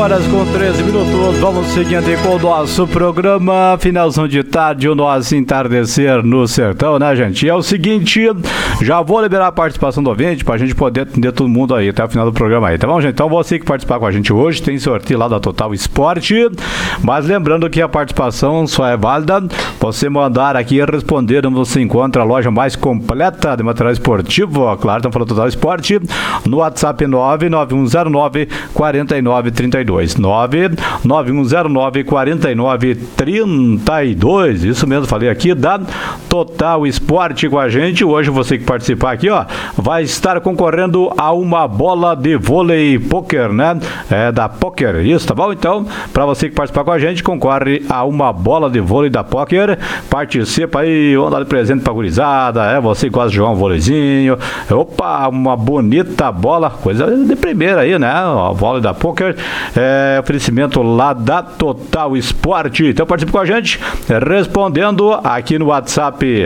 horas com 13 minutos, vamos seguindo com o nosso programa, finalzão de tarde, o nosso entardecer no sertão, né, gente? E é o seguinte, já vou liberar a participação do ouvinte pra gente poder atender todo mundo aí até o final do programa aí, tá bom, gente? Então você que participar com a gente hoje, tem sorteio lá da Total Esporte, mas lembrando que a participação só é válida você mandar aqui e responder onde você encontra a loja mais completa de material esportivo, claro, estamos falando Total Esporte, no WhatsApp 99109-4932, 99109-4932, isso mesmo, falei aqui, da Total Esporte com a gente. Hoje você que participar aqui, ó, vai estar concorrendo a uma bola de vôlei poker, né? É da Poker, isso, tá bom? Então, para você que participar com a gente, concorre a uma bola de vôlei da Poker, participa aí, vamos dar de presente pra gurizada, você que gosta de jogar um vôleizinho, opa, uma bonita bola, coisa de primeira aí, né? A bola da Poker, oferecimento lá da Total Esporte. Então participe com a gente, respondendo aqui no WhatsApp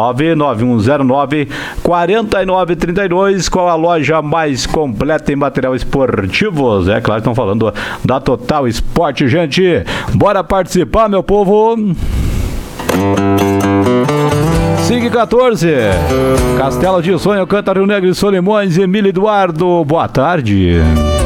99109-4932, qual a loja mais completa em material esportivos? É claro, estão falando da Total Esporte, gente. Bora participar, meu povo! 5h14, Castelo de Sonho, Canta Rio Negro e Solimões, Emílio Eduardo, boa tarde.